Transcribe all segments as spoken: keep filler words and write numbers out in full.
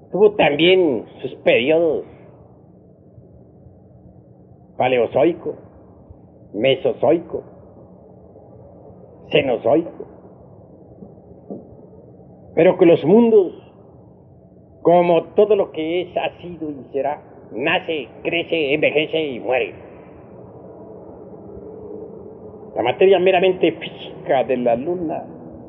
Tuvo también sus periodos paleozoico, mesozoico, cenozoico, pero que los mundos, como todo lo que es, ha sido y será, nace, crece, envejece y muere. La materia meramente física de la luna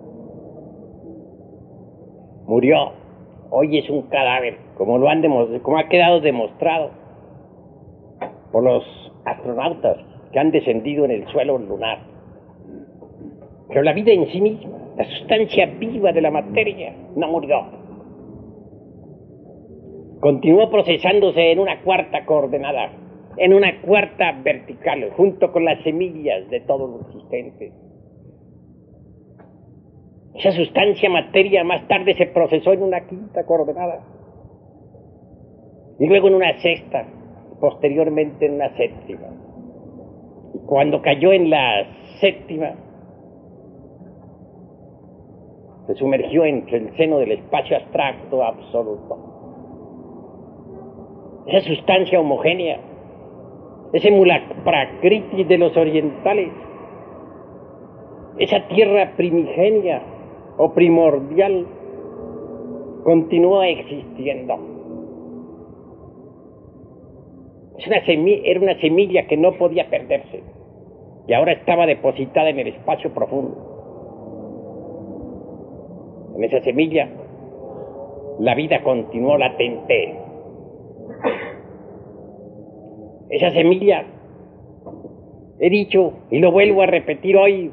murió. Hoy es un cadáver, como lo han demostrado, como ha quedado demostrado por los astronautas que han descendido en el suelo lunar. Pero la vida en sí misma, la sustancia viva de la materia, no murió. Continuó procesándose en una cuarta coordenada, en una cuarta vertical, junto con las semillas de todo lo existente. Esa sustancia materia más tarde se procesó en una quinta coordenada, y luego en una sexta, posteriormente en una séptima. Y cuando cayó en la séptima, se sumergió entre el seno del espacio abstracto absoluto. Esa sustancia homogénea, ese Mulaprakriti de los orientales, esa tierra primigenia o primordial, continúa existiendo. Es una semilla, era una semilla que no podía perderse y ahora estaba depositada en el espacio profundo. En esa semilla, la vida continuó latente. Esa semilla, he dicho y lo vuelvo a repetir hoy,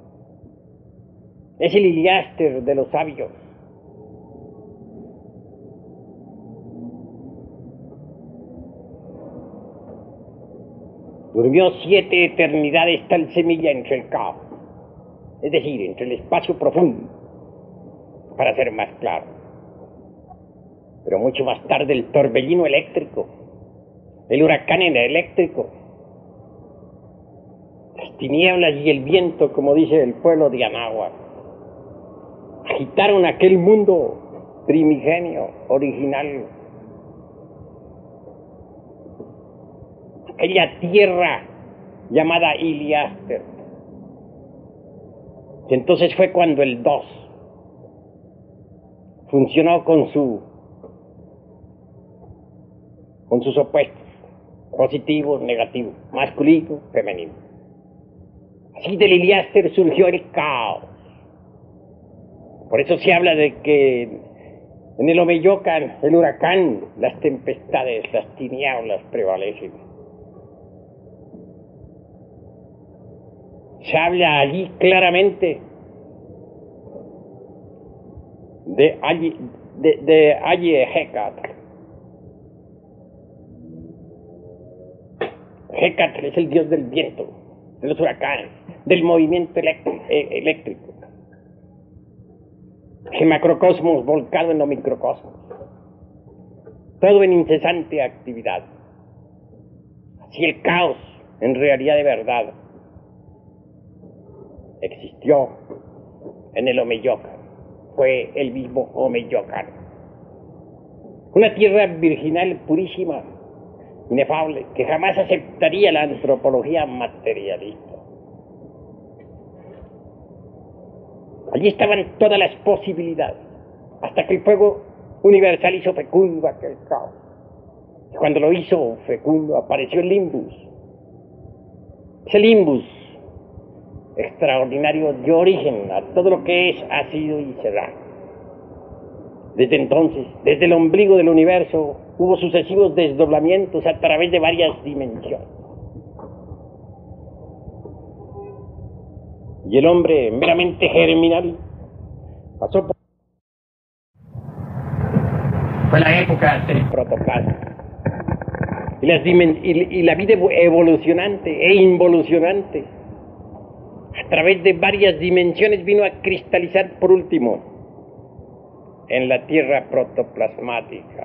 es el Iliáster de los sabios. Durmió siete eternidades tal semilla entre el caos, es decir, entre el espacio profundo, para ser más claro. Pero mucho más tarde el torbellino eléctrico, el huracán eléctrico, las tinieblas y el viento, como dice el pueblo de Anáhuac, agitaron aquel mundo primigenio, original, aquella tierra llamada Iliáster. Y entonces fue cuando el dos funcionó con su con sus opuestos, positivo, negativo, masculino, femenino. Así del Iliáster surgió el caos. Por eso se habla de que en el Omeyocan, el huracán, las tempestades, las tinieblas prevalecen. Se habla allí claramente de allí, de, de allí Hecatl. Hecatl es el dios del viento, de los huracanes, del movimiento eléctrico. El macrocosmos volcado en lo microcosmos, todo en incesante actividad. Así el caos, en realidad de verdad, existió en el Omeyocan, fue el mismo Omeyocan. Una tierra virginal purísima, inefable, que jamás aceptaría la antropología materialista. Allí estaban todas las posibilidades, hasta que el fuego universal hizo fecundo aquel caos. Y cuando lo hizo fecundo, apareció el limbus. Ese limbus extraordinario dio origen a todo lo que es, ha sido y será. Desde entonces, desde el ombligo del universo, hubo sucesivos desdoblamientos a través de varias dimensiones. Y el hombre meramente germinal pasó por... Fue la época del protoplasma. Y, las dimen... y, y la vida evolucionante e involucionante, a través de varias dimensiones, vino a cristalizar por último en la tierra protoplasmática.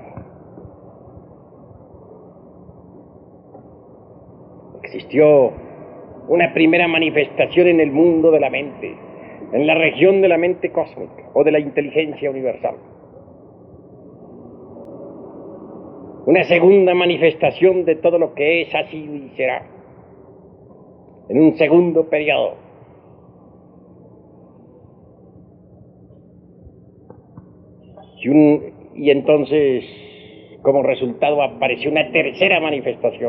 Existió una primera manifestación en el mundo de la mente, en la región de la mente cósmica o de la inteligencia universal. una segunda manifestación de todo lo que es, ha sido y será, en un segundo periodo. Y, un, y entonces, como resultado, apareció una tercera manifestación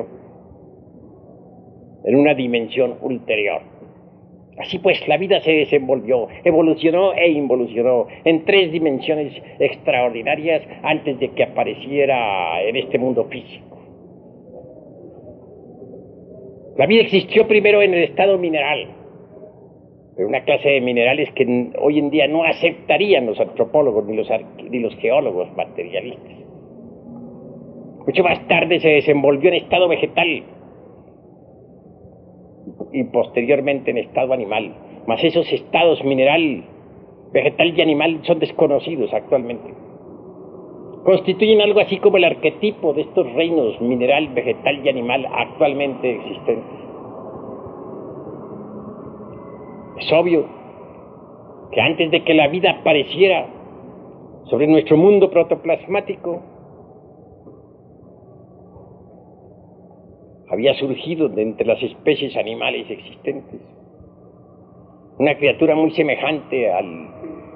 en una dimensión ulterior. Así pues, la vida se desenvolvió, evolucionó e involucionó en tres dimensiones extraordinarias antes de que apareciera en este mundo físico. La vida existió primero en el estado mineral, pero una clase de minerales que hoy en día no aceptarían los antropólogos ni los, ni los geólogos materialistas. Mucho más tarde se desenvolvió en estado vegetal y posteriormente en estado animal, mas esos estados mineral, vegetal y animal son desconocidos actualmente. Constituyen algo así como el arquetipo de estos reinos mineral, vegetal y animal actualmente existentes. Es obvio que antes de que la vida apareciera sobre nuestro mundo protoplasmático, había surgido de entre las especies animales existentes una criatura muy semejante al,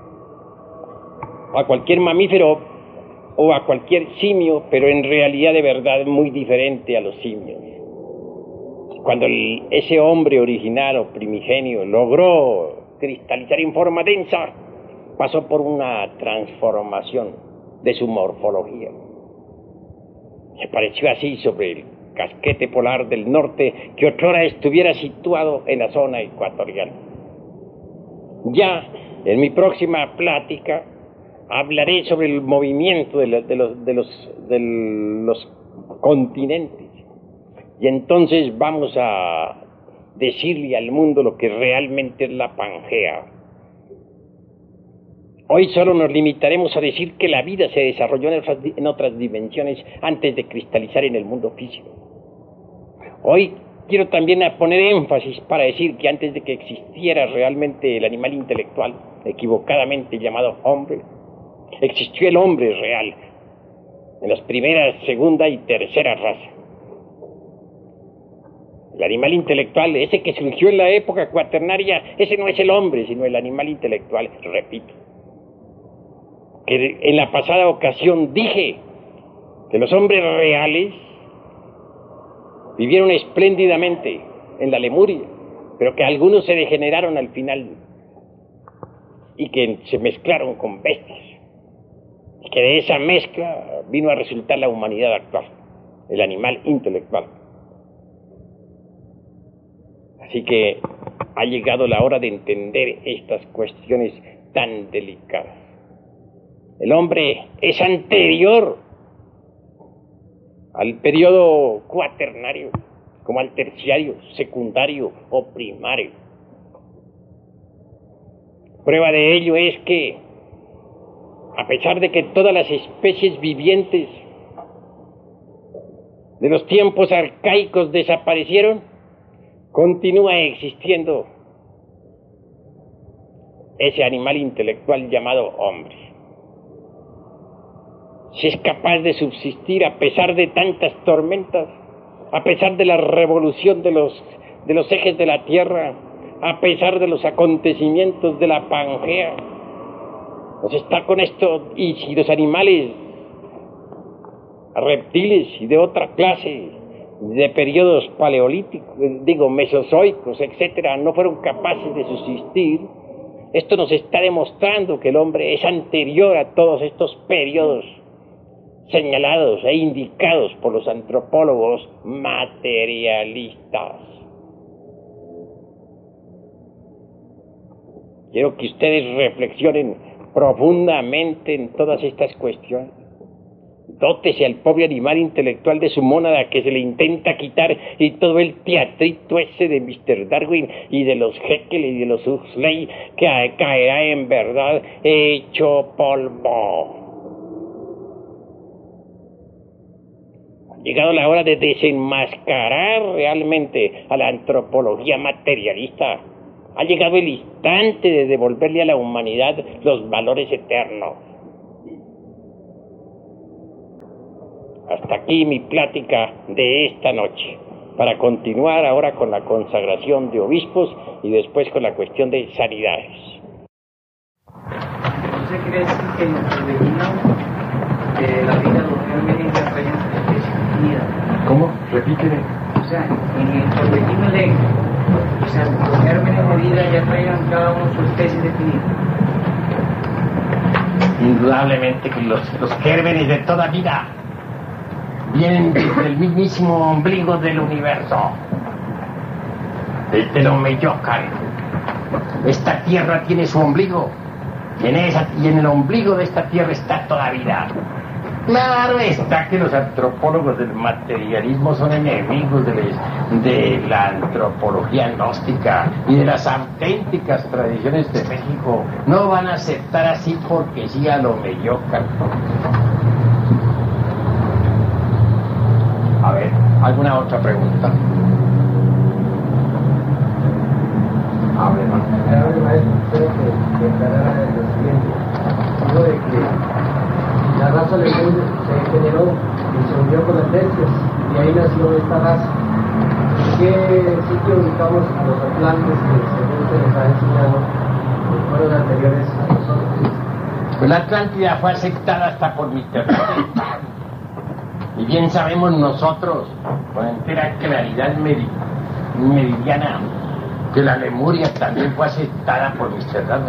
a cualquier mamífero o a cualquier simio, pero en realidad de verdad muy diferente a los simios. Cuando el, ese hombre original o primigenio logró cristalizar en forma densa, pasó por una transformación de su morfología. Se pareció así sobre el casquete polar del norte que otrora estuviera situado en la zona ecuatorial. Ya en mi próxima plática hablaré sobre el movimiento de, la, de, los, de, los, de los continentes y entonces vamos a decirle al mundo lo que realmente es la Pangea. Hoy solo nos limitaremos a decir que la vida se desarrolló en otras, en otras dimensiones antes de cristalizar en el mundo físico. Hoy quiero también poner énfasis para decir que antes de que existiera realmente el animal intelectual, equivocadamente llamado hombre, existió el hombre real, en las primeras, segunda y tercera razas. El animal intelectual, ese que surgió en la época cuaternaria, ese no es el hombre, sino el animal intelectual, repito. Que en la pasada ocasión dije que los hombres reales vivieron espléndidamente en la Lemuria, pero que algunos se degeneraron al final y que se mezclaron con bestias, y que de esa mezcla vino a resultar la humanidad actual, el animal intelectual. Así que ha llegado la hora de entender estas cuestiones tan delicadas. El hombre es anterior al periodo cuaternario, como al terciario, secundario o primario. Prueba de ello es que, a pesar de que todas las especies vivientes de los tiempos arcaicos desaparecieron, continúa existiendo ese animal intelectual llamado hombre. Si es capaz de subsistir a pesar de tantas tormentas, a pesar de la revolución de los, de los ejes de la Tierra, a pesar de los acontecimientos de la Pangea, pues está con esto. Y si los animales, reptiles y de otra clase, de periodos paleolíticos, digo mesozoicos, etcétera, no fueron capaces de subsistir, esto nos está demostrando que el hombre es anterior a todos estos periodos señalados e indicados por los antropólogos materialistas. Quiero que ustedes reflexionen profundamente en todas estas cuestiones. Dótese al pobre animal intelectual de su mónada que se le intenta quitar, y todo el teatrito ese de mister Darwin y de los Haeckel y de los Huxley que caerá en verdad hecho polvo. Ha llegado la hora de desenmascarar realmente a la antropología materialista. Ha llegado el instante de devolverle a la humanidad los valores eternos. Hasta aquí mi plática de esta noche, para continuar ahora con la consagración de obispos y después con la cuestión de sanidades. ¿Usted quiere decir que en el reino de la vida los gérmenes ya traían su especie definida? ¿Cómo? Repíteme. O sea, en el torbellino de, o sea, los gérmenes de vida ya traían cada uno su especie definida. Indudablemente que los, los gérmenes de toda vida vienen desde el mismísimo ombligo del universo, desde el Omeyocan. Esta tierra tiene su ombligo, y en, esa, y en el ombligo de esta tierra está toda vida. Claro está que los antropólogos del materialismo son enemigos de, les, de la antropología gnóstica y de las auténticas tradiciones de México. No van a aceptar así porque sí a lo Omeyocan. A ver, ¿alguna otra pregunta? A ver, ¿no? Maestro, creo que, que aclarara lo siguiente. Digo de que la raza lemur se generó y se unió con las bestias, y ahí nació esta raza. ¿En qué sitio ubicamos a los atlantes que según se les ha enseñado fueron anteriores a nosotros? Pues la Atlántida fue aceptada hasta por Mitterrand. Y bien sabemos nosotros, con entera claridad meri meridiana, que la Lemuria también fue aceptada por Mitterrand.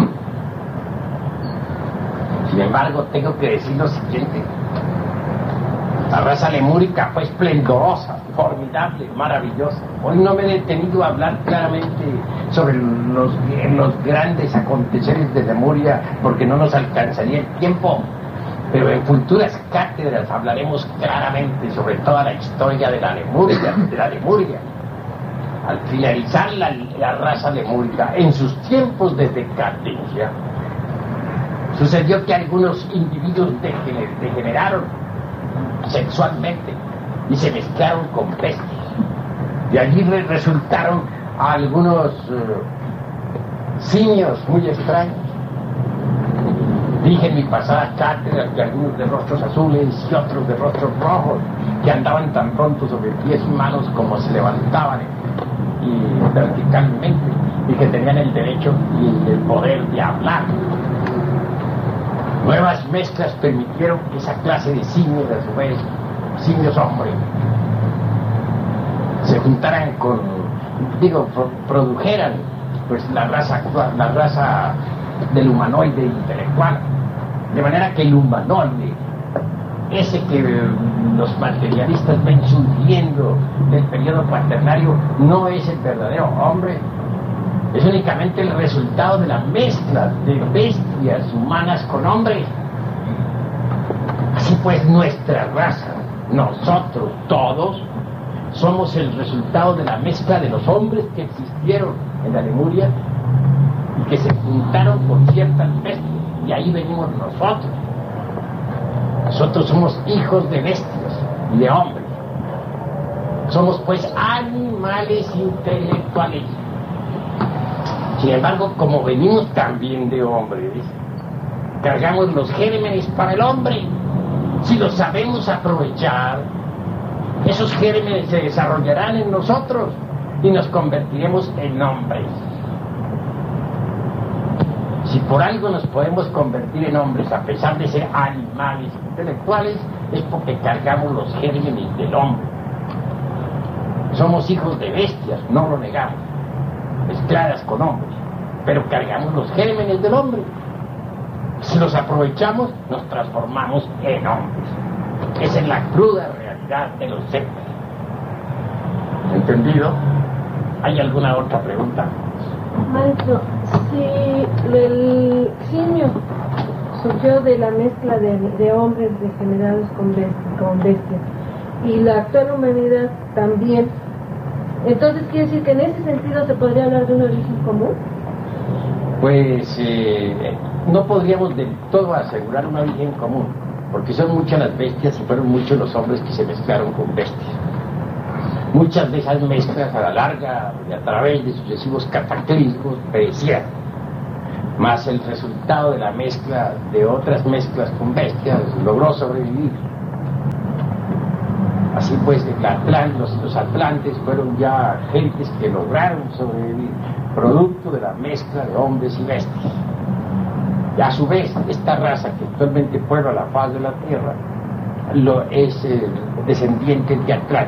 Sin embargo, tengo que decir lo siguiente. La raza lemúrica fue esplendorosa, formidable, maravillosa. Hoy no me he detenido a hablar claramente sobre los, los grandes aconteceres de Lemuria, porque no nos alcanzaría el tiempo. Pero en futuras cátedras hablaremos claramente sobre toda la historia de la Lemuria, de la Lemuria. Al finalizar la, la raza lemúrica, en sus tiempos de decadencia, sucedió que algunos individuos degener, degeneraron sexualmente y se mezclaron con bestias. De allí re resultaron algunos uh, simios muy extraños. Dije en mi pasada cátedra que algunos de rostros azules y otros de rostros rojos, que andaban tan pronto sobre pies y manos como se levantaban y verticalmente, y que tenían el derecho y el poder de hablar. Nuevas mezclas permitieron que esa clase de simios, a su vez, simios hombres, se juntaran con, digo, pro, produjeran pues la raza actual, la raza del humanoide intelectual, de manera que el humanoide, ese que los materialistas ven surgiendo del periodo cuaternario, no es el verdadero hombre, es únicamente el resultado de la mezcla de bestias humanas con hombres. Así pues, nuestra raza, nosotros todos, somos el resultado de la mezcla de los hombres que existieron en la Lemuria y que se juntaron con ciertas bestias, y ahí venimos nosotros. Nosotros somos hijos de bestias y de hombres. Somos pues animales intelectuales. Sin embargo, como venimos también de hombres, cargamos los gérmenes para el hombre. Si los sabemos aprovechar, esos gérmenes se desarrollarán en nosotros y nos convertiremos en hombres. Si por algo nos podemos convertir en hombres a pesar de ser animales intelectuales, es porque cargamos los gérmenes del hombre. Somos hijos de bestias, no lo negamos, mezcladas con hombres, pero cargamos los gérmenes del hombre. Si los aprovechamos, nos transformamos en hombres. Esa es la cruda realidad de los seres. ¿Entendido? ¿Hay alguna otra pregunta? Maestro, si el simio surgió de la mezcla de, de hombres degenerados con bestias, con bestias, y la actual humanidad también, entonces quiere decir que en ese sentido se podría hablar de un origen común. Pues eh, no podríamos del todo asegurar un origen común, porque son muchas las bestias y fueron muchos los hombres que se mezclaron con bestias. Muchas de esas mezclas a la larga y a través de sucesivos cataclismos perecieron, más el resultado de la mezcla de otras mezclas con bestias logró sobrevivir. Así pues, la Atlant, los, los atlantes fueron ya gentes que lograron sobrevivir, producto de la mezcla de hombres y bestias. Y a su vez, esta raza que actualmente puebla la faz de la Tierra lo, es eh, descendiente de Atlant.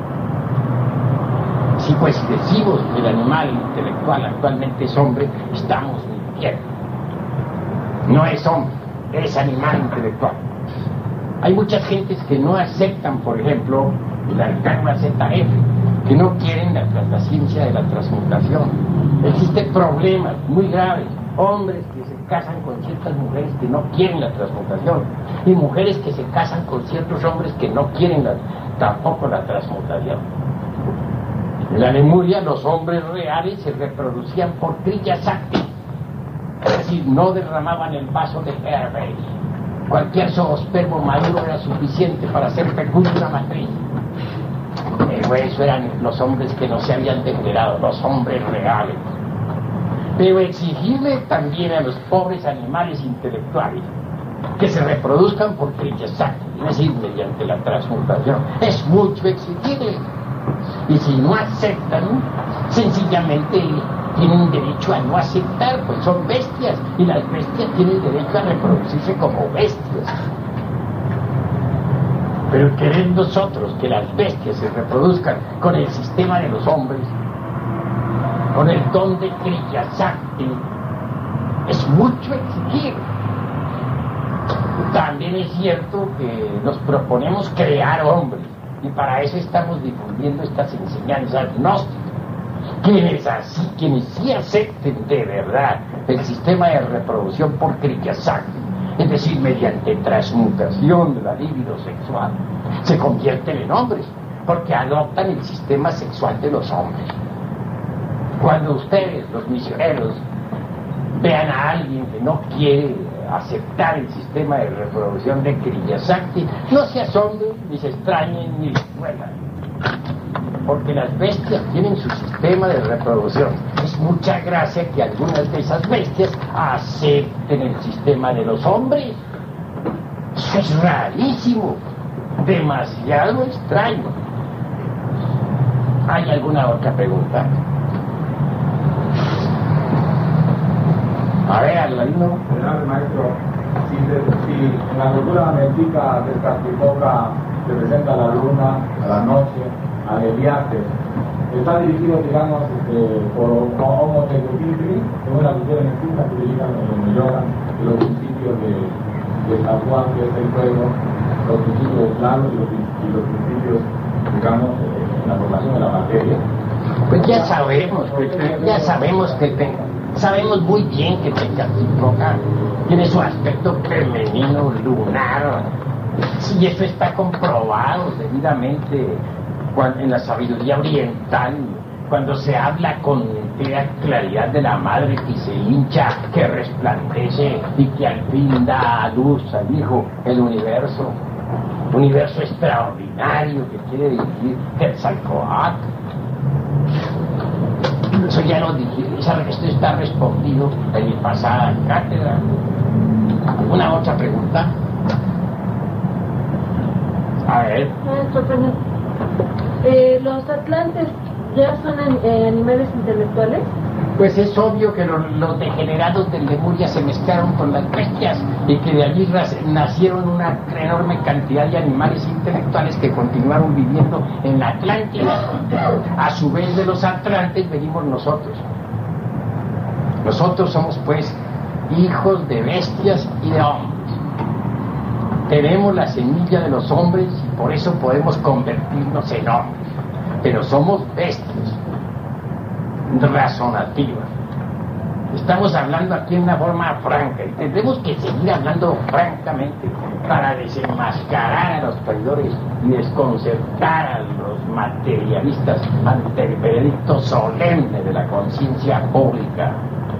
Si pues si decimos que el animal intelectual actualmente es hombre, estamos mintiendo. No es hombre, es animal intelectual. Hay muchas gentes que no aceptan, por ejemplo, la karma Z F, que no quieren la, la ciencia de la transmutación. Existen problemas muy graves, hombres que se casan con ciertas mujeres que no quieren la transmutación, y mujeres que se casan con ciertos hombres que no quieren la, tampoco la transmutación. En la Lemuria los hombres reales se reproducían por Kriya Sakti, es decir, no derramaban el vaso de Hervey. Cualquier zoospermo maduro era suficiente para hacer fecunda una matriz. Pero eso eran los hombres que no se habían degenerado, los hombres reales. Pero exigirle también a los pobres animales intelectuales que se reproduzcan por Kriya Sakti, es decir, mediante la transmutación, es mucho exigirle. Y si no aceptan, sencillamente tienen derecho a no aceptar, pues son bestias, y las bestias tienen derecho a reproducirse como bestias. Pero querer nosotros que las bestias se reproduzcan con el sistema de los hombres, con el don de Kriya Sakti, es mucho exigir. También es cierto que nos proponemos crear hombres, y para eso estamos difundiendo estas enseñanzas gnósticas. Quienes así, quienes sí acepten de verdad el sistema de reproducción por Kriya Sakti, es decir, mediante transmutación de la libido sexual, se convierten en hombres, porque adoptan el sistema sexual de los hombres. Cuando ustedes, los misioneros, vean a alguien que no quiere aceptar el sistema de reproducción de Kriya Sakti, no se asombren, ni se extrañen, ni les duelan, porque las bestias tienen su sistema de reproducción. Es mucha gracia que algunas de esas bestias acepten el sistema de los hombres. Eso es rarísimo, demasiado extraño. ¿Hay alguna otra pregunta? A ver, Aladino. Señor maestro, si, si en la cultura mexica Tezcatlipoca representa a la luna, a la noche, al Eliaste, está dirigido, digamos, este, por Homo Tecutitri, según la cultura mexica, que utilizan en yoga, los principios de, de Tahuán, que es el fuego, los principios de Tlaloc y los, y los principios, digamos, en la formación de la materia. Pues ya sabemos, pues, ya sabemos que te, sabemos muy bien que Tezcatlipoca tiene su aspecto femenino, lunar. Sí, eso está comprobado debidamente en la sabiduría oriental, cuando se habla con entera claridad de la madre que se hincha, que resplandece y que al fin da a luz al hijo, el universo, universo extraordinario que quiere dirigir Quetzalcóatl. Eso ya lo dije, esto está respondido en mi pasada cátedra. ¿Alguna otra pregunta? A ver. Eh, ¿Los atlantes ya son eh, animales intelectuales? Pues es obvio que los, los degenerados de Lemuria se mezclaron con las bestias y que de allí nacieron una enorme cantidad de animales intelectuales que continuaron viviendo en la Atlántida. A su vez de los atlantes venimos nosotros. Nosotros somos pues hijos de bestias y de hombres. Tenemos la semilla de los hombres y por eso podemos convertirnos en hombres, pero somos bestias razonativas. Estamos hablando aquí en una forma franca y tendremos que seguir hablando francamente para desenmascarar a los traidores y desconcertar a los materialistas ante el veredicto solemne de la conciencia pública.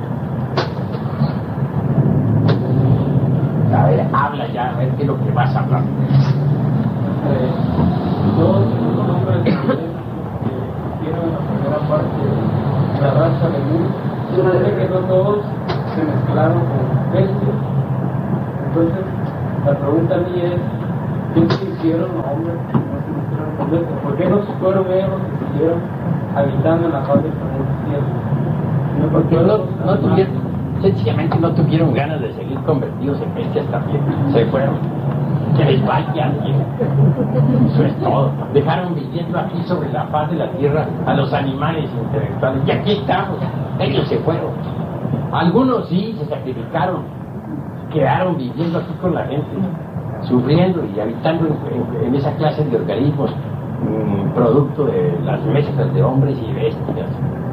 A ver, habla ya, a ver qué es lo que vas a hablar. Eh, yo, un hombre que tiene una primera parte de la raza de Lemur, yo sé que no todos se mezclaron con bestias. Entonces, la pregunta mía es, ¿qué hicieron hombres que no se mostraron completos? ¿Por qué no fueron ellos los que siguieron habitando en la faz del planeta Tierra? Porque no, no tuvieron, sencillamente no tuvieron ganas de seguir convertidos en bestias también. Se fueron. Que les vaya bien. Eso es todo. Dejaron viviendo aquí sobre la faz de la tierra a los animales intelectuales. Y aquí estamos. Ellos se fueron. Algunos sí se sacrificaron. Quedaron viviendo aquí con la gente, sufriendo y habitando en, en, en esa clase de organismos, mmm, producto de las mezclas de hombres y bestias.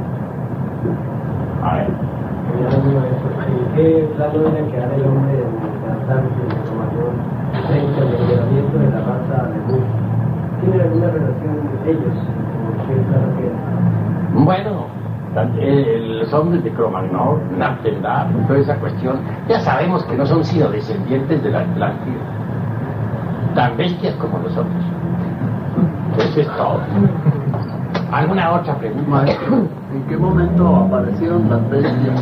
A ver. ¿Qué plano era que era el hombre de Antarctica, el mayor frente al liberamiento de la raza de Bush? ¿Tiene alguna relación entre ellos? ¿Qué plano que era? Bueno, los hombres de Cromagnon, Naptendar, toda esa cuestión, ya sabemos que no son sino descendientes de la Atlántida, tan bestias como nosotros. Eso es todo. ¿Alguna otra pregunta? Maestro, ¿en qué momento aparecieron las bestias?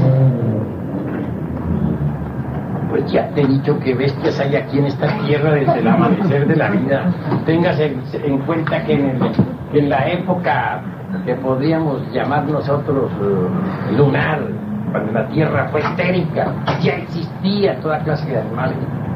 Pues ya te he dicho que bestias hay aquí en esta tierra desde el amanecer de la vida. Téngase en, en cuenta que en, el, que en la época que podríamos llamar nosotros uh, lunar, cuando la tierra fue estérica, ya existía toda clase de animales.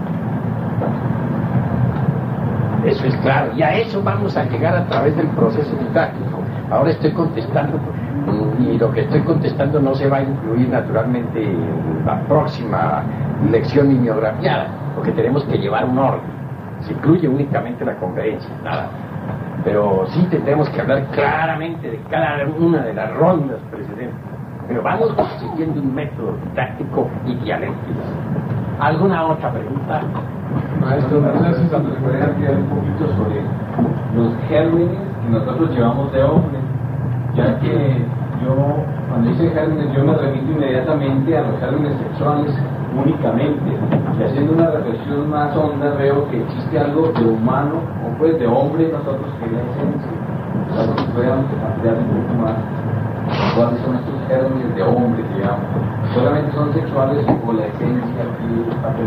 Eso es claro, y a eso vamos a llegar a través del proceso didáctico. Ahora estoy contestando, y lo que estoy contestando no se va a incluir naturalmente en la próxima lección mimeografiada, porque tenemos que llevar un orden. Se incluye únicamente la conferencia, nada. Pero sí tendremos que hablar claramente de cada una de las rondas precedentes. Pero vamos siguiendo un método didáctico y dialéctico. ¿Alguna otra pregunta? Maestro, no sé si se puede ampliar un poquito sobre los gérmenes que nosotros llevamos de hombre, ya que yo, cuando dice gérmenes, yo me remito inmediatamente a los gérmenes sexuales únicamente, y haciendo una reflexión más honda veo que existe algo de humano, o pues de hombre nosotros que es la esencia. Claro que podemos ampliar un poco más cuáles son estos gérmenes de hombre, digamos. Solamente son sexuales o la esencia aquí papel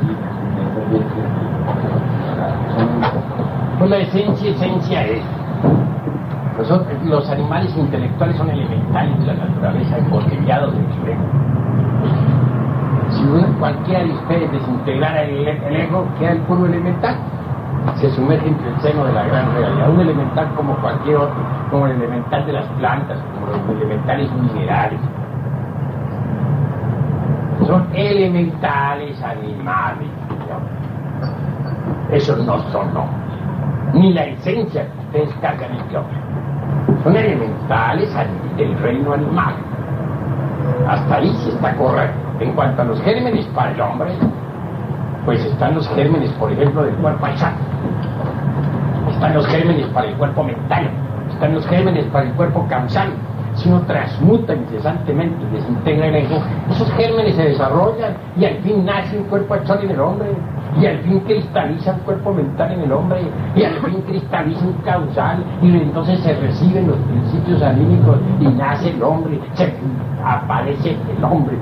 pues la esencia, esencia es. Los, los animales intelectuales son elementales de la naturaleza, embotelados en su ego. Si una, cualquiera de ustedes desintegrara el, el ego, queda el puro elemental. Se sumerge entre el seno de la gran realidad. Un elemental como cualquier otro, como el elemental de las plantas, como los elementales minerales. Son elementales animales. Esos no son no. Ni la esencia que ustedes cargan en Dios. Son elementales del reino animal. Hasta ahí sí está correcto. En cuanto a los gérmenes para el hombre, pues están los gérmenes, por ejemplo, del cuerpo aisato. Están los gérmenes para el cuerpo mental. Están los gérmenes para el cuerpo causal. Si uno transmuta incesantemente y desintegra el ego, esos gérmenes se desarrollan y al fin nace un cuerpo actual en el hombre, y al fin cristaliza un cuerpo mental en el hombre, y al fin cristaliza un causal, y entonces se reciben los principios anímicos y nace el hombre, se aparece el hombre.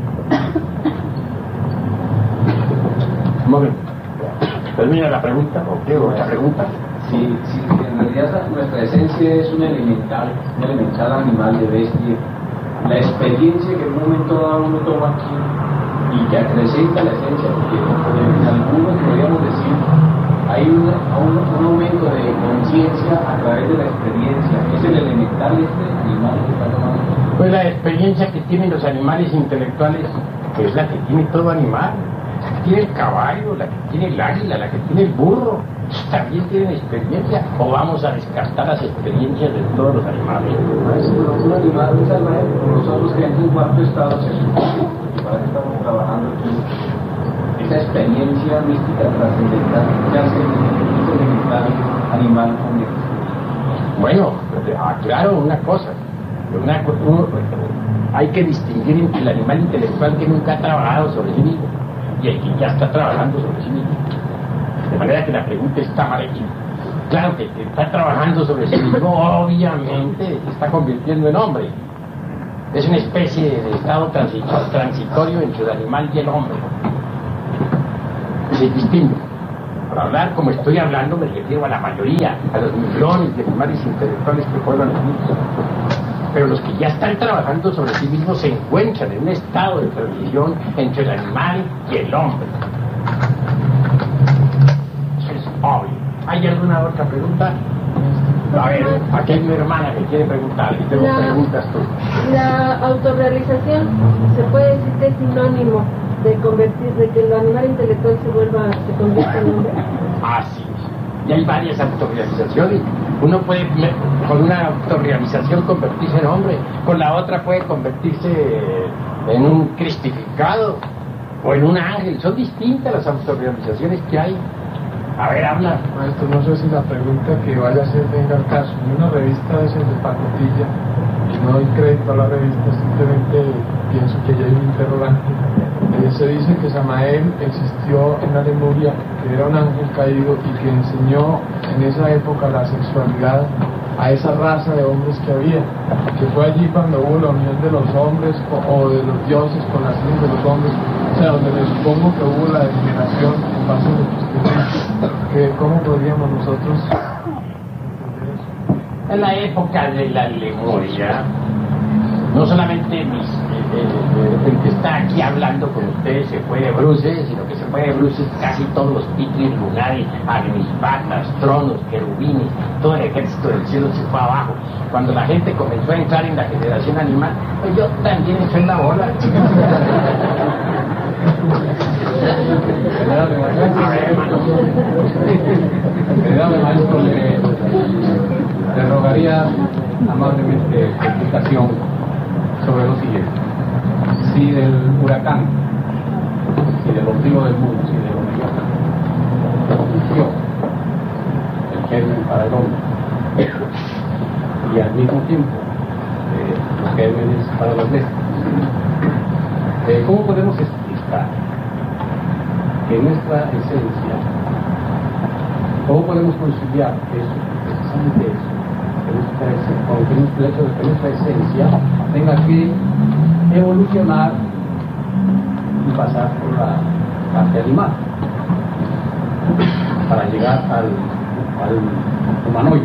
Un momento. ¿Termina la pregunta o qué otra pregunta? Sí, sí, en realidad nuestra esencia es un elemental, un elemental animal de bestia. La experiencia que en un momento dado uno toma aquí y que acrecenta la esencia, porque en algunos podríamos decir hay una, un, un aumento de conciencia a través de la experiencia. Es el elemental este animal que está tomando. Pues la experiencia que tienen los animales intelectuales es la que tiene todo animal. La que tiene el caballo, la que tiene el águila, la que tiene el burro, también tienen experiencia. ¿O vamos a descartar las experiencias de todos los animales? Maestro, un animal, un salvaje como nosotros que entra en cuarto estado se supone, y para eso estamos trabajando aquí, esa experiencia mística trascendental que hace ese elemental animal con él. Bueno, aclaro una cosa. Una, uno, hay que distinguir entre el animal intelectual que nunca ha trabajado sobre sí mismo y el que ya está trabajando sobre sí mismo. De manera que la pregunta está mal hecha. Claro que el que está trabajando sobre sí mismo, obviamente, se está convirtiendo en hombre. Es una especie de estado transitorio entre el animal y el hombre. Se distingue. hablar como estoy hablando me refiero a la mayoría, a los millones de animales intelectuales que pueblan el mundo. Pero los que ya están trabajando sobre sí mismos se encuentran en un estado de transición entre el animal y el hombre. Eso es obvio. ¿Hay alguna otra pregunta? A ver, aquí hay una hermana que quiere preguntar y tengo La- preguntas tú. La autorrealización se puede decir que es sinónimo de convertir, de que el animal intelectual se vuelva, se convierta en hombre. Así es. Y hay varias autorrealizaciones. Uno puede, con una autorrealización, convertirse en hombre, con la otra puede convertirse en un cristificado o en un ángel. Son distintas las autorrealizaciones que hay. A ver, habla. Maestro, no sé si la pregunta que vaya a hacer venga al caso. En una revista de esas de pacotilla, y no doy crédito a la revista, simplemente pienso que ya hay un interrogante. Eh, se dice que Samael existió en la Lemuria, que era un ángel caído y que enseñó en esa época la sexualidad a esa raza de hombres que había, que fue allí cuando hubo la unión de los hombres o, o de los dioses con las hijas de los hombres, o sea, donde me supongo que hubo la degeneración en base a lo que usted dice, que cómo podríamos nosotros entender eso. En la época de la Lemuria, no solamente mis, eh, eh, el que está aquí hablando con ustedes se fue de bruces, sino que se fue de bruces casi todos los pitris lunares, agnisbatas, tronos, querubines, todo el ejército del cielo se fue abajo. Cuando la gente comenzó a entrar en la generación animal, pues yo también entré en la bola. A ver, hermano. Querido maestro, le, le rogaría amablemente explicación sobre lo siguiente. Si del huracán, si del ombligo del mundo, si del ombligo surgió el germen para el hombre, y al mismo tiempo eh, los gérmenes para los bestias, eh, ¿cómo podemos explicar que nuestra esencia, cómo podemos conciliar eso, precisamente eso, que nuestra esencia, con que el hecho de que nuestra esencia tenga que evolucionar y pasar por la parte animal para llegar al, al humanoide?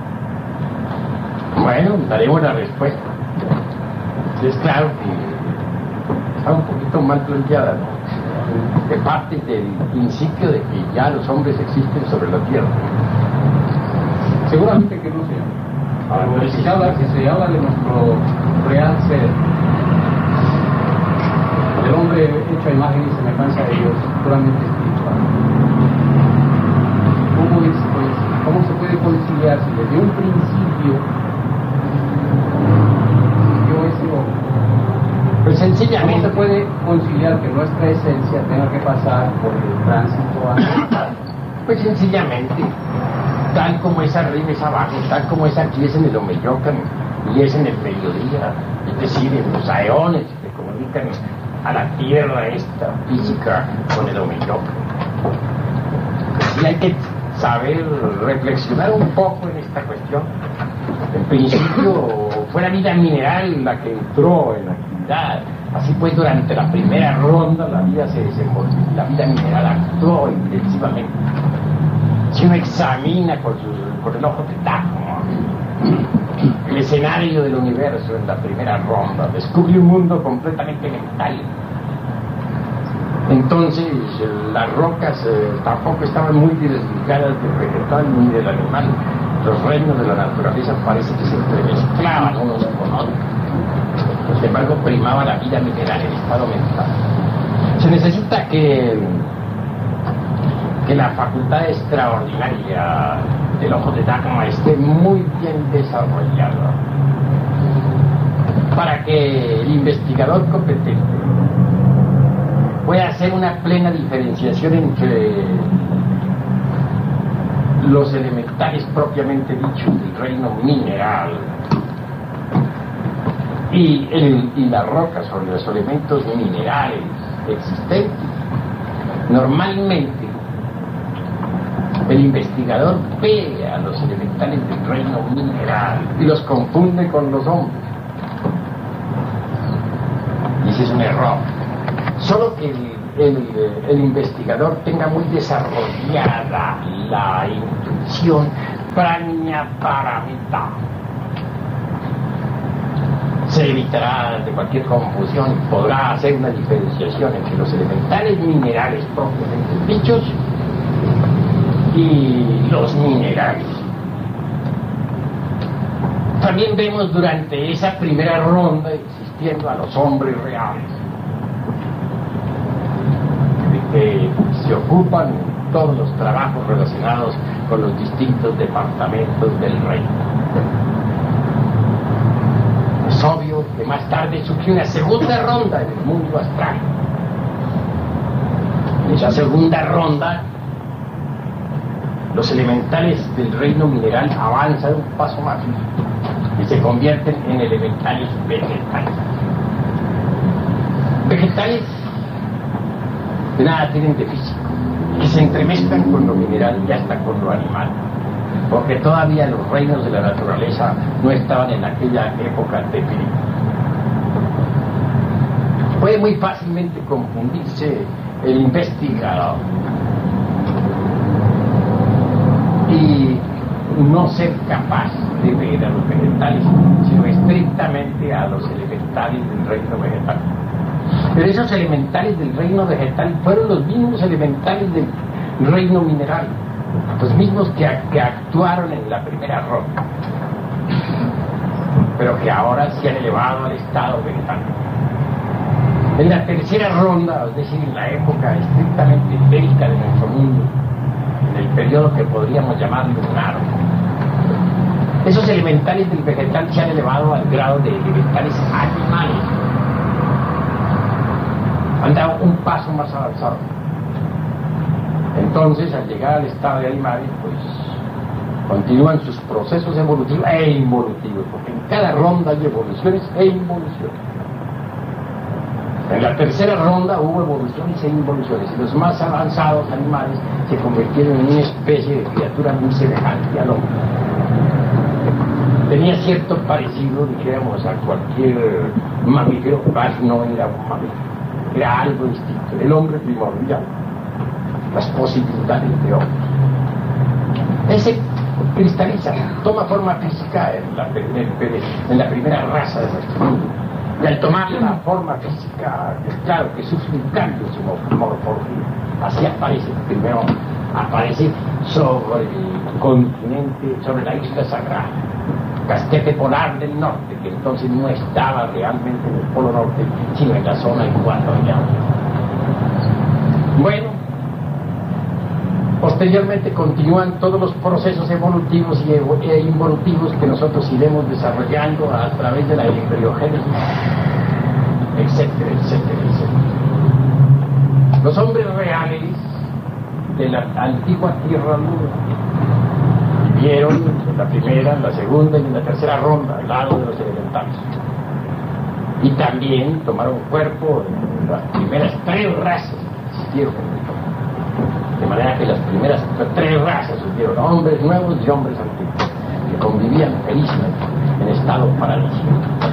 Bueno, daremos la respuesta. Es claro que está un poquito mal planteada, ¿no? De parte del principio de que ya los hombres existen sobre la tierra. Seguramente que no sea. Ah, no Pero si existe. se habla, si se habla de nuestro real ser, del hombre hecho a imagen y semejanza de Dios, puramente espiritual, ¿cómo es, pues, cómo se puede conciliar si desde un principio yo ese hombre? Pues ¿Cómo sencillamente, se puede conciliar que nuestra esencia tenga que pasar por el tránsito a... pues sencillamente, tal como es arriba es abajo, tal como es aquí es en el Omeyocan y es en el mediodía, es decir, en los aeones que comunican a la tierra esta física con el Omeyocan. Y hay que saber reflexionar un poco en esta cuestión. En principio fue la vida mineral la que entró en actividad. Así pues, durante la primera ronda la vida se desenvolvió, la vida mineral actuó intensivamente. Si uno examina con, su, con el ojo de tajo el escenario del universo en la primera ronda, descubre un mundo completamente mental. Entonces las rocas eh, tampoco estaban muy desligadas del vegetal ni del animal. Los reinos de la naturaleza parece que se entremezclaban unos con otros. Sin embargo, primaba la vida mineral en estado mental. Se necesita que, que la facultad extraordinaria del ojo de Dagmar esté muy bien desarrollada para que el investigador competente pueda hacer una plena diferenciación entre los elementales propiamente dichos del reino mineral y, el, y las rocas sobre los elementos minerales existentes. Normalmente el investigador ve a los elementales del reino mineral y los confunde con los hombres. Y ese es un error. Solo que el el, el investigador tenga muy desarrollada la intuición prajnaparamita. Se evitará de cualquier confusión y podrá hacer una diferenciación entre los elementales minerales propiamente dichos y los minerales. También vemos durante esa primera ronda existiendo a los hombres reales, que se ocupan en todos los trabajos relacionados con los distintos departamentos del reino. Es obvio que más tarde surgió una segunda ronda en el mundo astral. En esa segunda ronda, los elementales del reino mineral avanzan un paso más y se convierten en elementales vegetales. Vegetales que nada tienen de físico, que se entremezclan con lo mineral y hasta con lo animal, porque todavía los reinos de la naturaleza no estaban en aquella época definidos. Puede muy fácilmente confundirse el investigador y no ser capaz de ver a los vegetales, sino estrictamente a los elementales del reino vegetal. Pero esos elementales del reino vegetal fueron los mismos elementales del reino mineral, los mismos que, que actuaron en la primera ronda, pero que ahora se han elevado al estado vegetal. En la tercera ronda, es decir, en la época estrictamente ibérica de nuestro mundo, en el periodo que podríamos llamar lunar, esos elementales del vegetal se han elevado al grado de elementales animales. Han dado un paso más avanzado. Entonces, al llegar al estado de animales, pues continúan sus procesos evolutivos e involutivos, porque en cada ronda hay evoluciones e involuciones. En la tercera ronda hubo evoluciones e involuciones, y los más avanzados animales se convirtieron en una especie de criatura muy semejante al hombre. Tenía cierto parecido, dijéramos, a cualquier mamífero, mas no era un mamífero. Era algo distinto, el hombre primordial, las posibilidades de hombre. Ese cristaliza, toma forma física en la, en la primera raza de nuestro mundo. Y al tomar la forma física, es claro que sufre un cambio en su morfología. Así aparece primero, aparece sobre el continente, sobre la isla sagrada, casquete polar del norte, que entonces no estaba realmente en el polo norte, sino en la zona ecuatorial. Bueno, posteriormente continúan todos los procesos evolutivos y evo e involutivos que nosotros iremos desarrollando a través de la embriogénesis, etcétera, etcétera, etcétera. Los hombres reales de la antigua Tierra Luna vivieron en la primera, en la segunda y en la tercera ronda, al lado de los elementales. Y también tomaron cuerpo en las primeras tres razas que existieron en el mundo. De manera que las primeras tres razas surgieron hombres nuevos y hombres antiguos, que convivían felizmente en estado paradisíaco.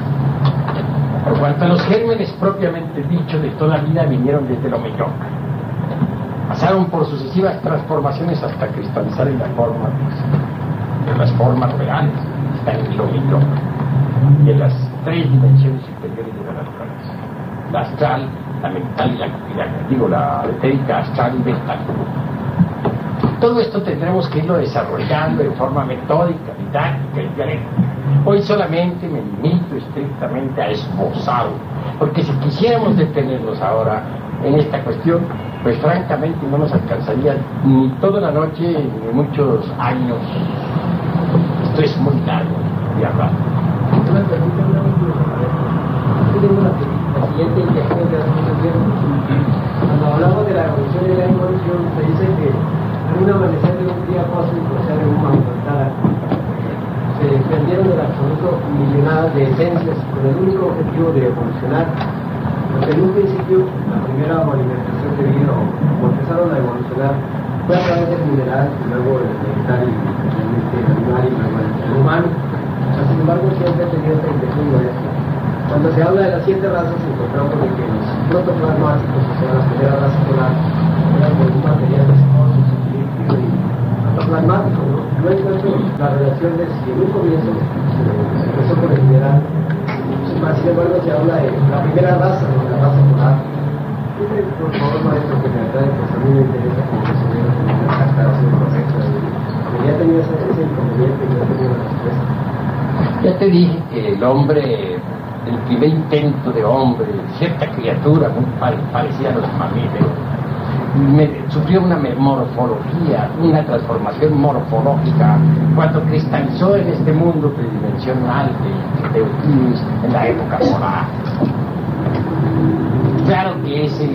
Por cuanto a los gérmenes propiamente dicho de toda vida vinieron desde lo mediocre. Pasaron por sucesivas transformaciones hasta cristalizar en la forma física, en las formas reales, están en lo mediocre, y en las tres dimensiones superiores de la naturaleza: la astral, la mental y la, y la digo, la etérica, astral y mental. Todo esto tendremos que irlo desarrollando en forma metódica, didáctica y dialéctica. Hoy solamente me limito estrictamente a esbozar, porque si quisiéramos detenernos ahora en esta cuestión, pues francamente no nos alcanzaría ni toda la noche ni muchos años. Esto es muy largo de hablar. Una pregunta, una pregunta. Tengo la siguiente intención de hacer. Cuando hablamos de la evolución y la involución, se dice que en un amanecer de un día cósmico, o sea, de un manifestada, se desprendieron del absoluto millonadas de esencias con el único objetivo de evolucionar. Porque en un principio, la primera manifestación que vino, o empezaron a evolucionar, fue a través del mineral, y luego el vegetal, y finalmente el animal, y luego el ser humano. O sea, sin embargo, siempre he tenido esta intención de esto. Cuando se habla de las siete razas encontramos de que los protoplasmáticos, o sea, las primeras razas polares, eran de un material viscoso, líquido y protoplasmático, ¿no? No encuentro la relación de si en un comienzo se empezó con el mineral, sin embargo se habla de la primera raza, ¿no? La raza polar. Dime, por favor, maestro, que me atrae, pues a mí me interesa que se subiera una captación correcta. Que ya tenía ese, ese inconveniente y no tenía la respuesta. Ya te dije que el hombre, el primer intento de hombre, cierta criatura muy parecida a los mamíferos, me, sufrió una morfología, una transformación morfológica cuando cristalizó en este mundo tridimensional de, de Euclides en la época polar. Claro que ese,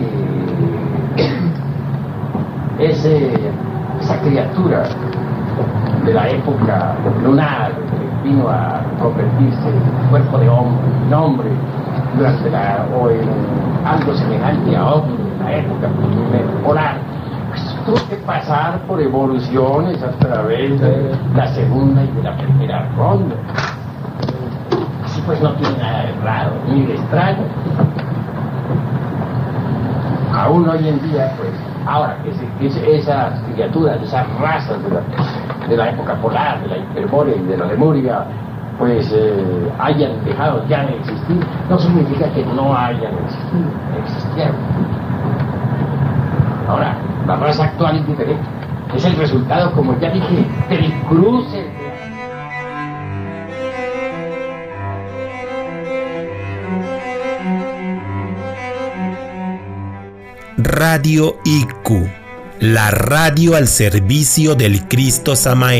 ese, esa criatura de la época lunar vino a convertirse en cuerpo de hombre, en hombre, durante la, o en algo semejante a hombre en la época polar. Pues tuvo que pasar por evoluciones a través de la segunda y de la primera ronda. Así pues no tiene nada de raro ni de extraño. Aún hoy en día, pues, ahora que, se, que se, esas criaturas, esas razas de la, de la época polar, de la Hiperbórea y de la Lemuria, pues eh, hayan dejado ya de existir, no significa que no hayan existido, existieron. Ahora, la raza actual es diferente. Es el resultado, como ya dije, del cruce. Radio I Q, la radio al servicio del Cristo Samael.